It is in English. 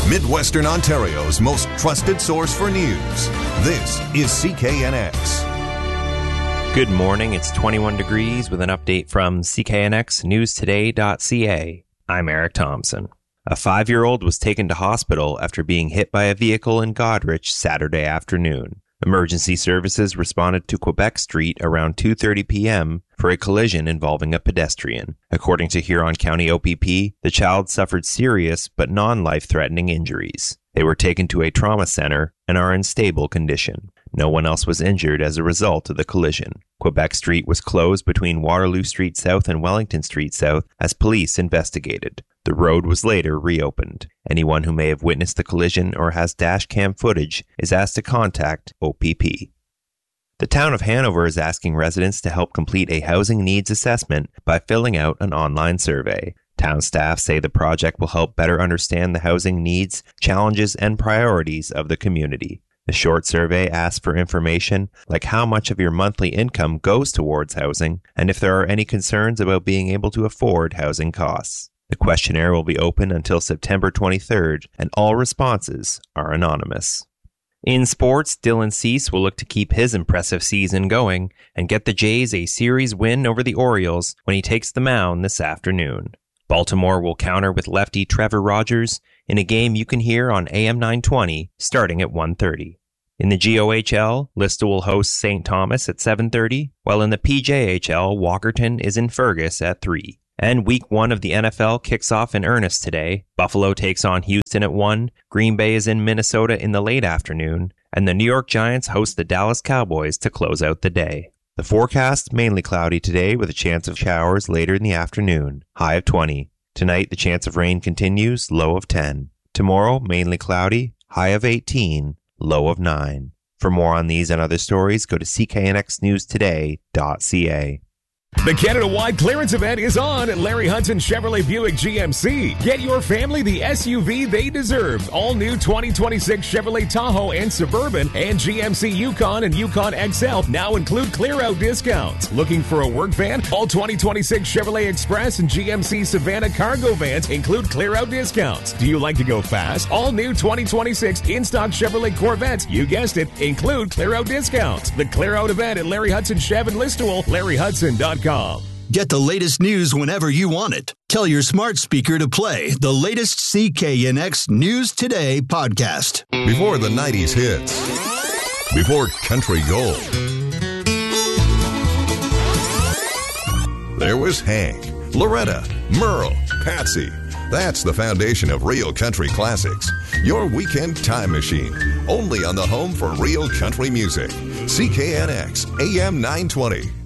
Midwestern Ontario's most trusted source for news. This is CKNX. Good morning. It's 21 degrees with an update from CKNXnewstoday.ca. I'm Eric Thompson. A 5-year-old was taken to hospital after being hit by a vehicle in Goderich Saturday afternoon. Emergency services responded to Quebec Street around 2:30 p.m. for a collision involving a pedestrian. According to Huron County OPP, the child suffered serious but non-life-threatening injuries. They were taken to a trauma center and are in stable condition. No one else was injured as a result of the collision. Quebec Street was closed between Waterloo Street South and Wellington Street South as police investigated. The road was later reopened. Anyone who may have witnessed the collision or has dash cam footage is asked to contact OPP. The town of Hanover is asking residents to help complete a housing needs assessment by filling out an online survey. Town staff say the project will help better understand the housing needs, challenges, and priorities of the community. The short survey asks for information like how much of your monthly income goes towards housing and if there are any concerns about being able to afford housing costs. The questionnaire will be open until September 23rd, and all responses are anonymous. In sports, Dylan Cease will look to keep his impressive season going and get the Jays a series win over the Orioles when he takes the mound this afternoon. Baltimore will counter with lefty Trevor Rogers in a game you can hear on AM 920 starting at 1:30. In the GOHL, Lister will host St. Thomas at 7:30, while in the PJHL, Walkerton is in Fergus at 3. And Week 1 of the NFL kicks off in earnest today. Buffalo takes on Houston at 1, Green Bay is in Minnesota in the late afternoon, and the New York Giants host the Dallas Cowboys to close out the day. The forecast, mainly cloudy today with a chance of showers later in the afternoon, high of 20. Tonight, the chance of rain continues, low of 10. Tomorrow, mainly cloudy, high of 18, low of 9. For more on these and other stories, go to cknxnewstoday.ca. The Canada-wide clearance event is on at Larry Hudson Chevrolet Buick GMC. Get your family the SUV they deserve. All new 2026 Chevrolet Tahoe and Suburban and GMC Yukon and Yukon XL now include clear-out discounts. Looking for a work van? All 2026 Chevrolet Express and GMC Savannah cargo vans include clear-out discounts. Do you like to go fast? All new 2026 in-stock Chevrolet Corvettes, you guessed it, include clear-out discounts. The clear-out event at Larry Hudson Chev in Listowel, LarryHudson.com. Get the latest news whenever you want it. Tell your smart speaker to play the latest CKNX News Today podcast. Before the 90s hits. Before country gold. There was Hank, Loretta, Merle, Patsy. That's the foundation of real country classics. Your weekend time machine. Only on the home for real country music. CKNX AM 920.